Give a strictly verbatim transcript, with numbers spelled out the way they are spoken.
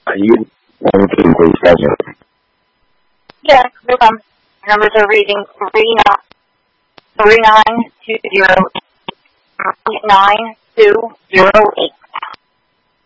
Are you one thing, please, doesn't? Yes, no problem. Numbers are reading three nine two zero nine two zero eight.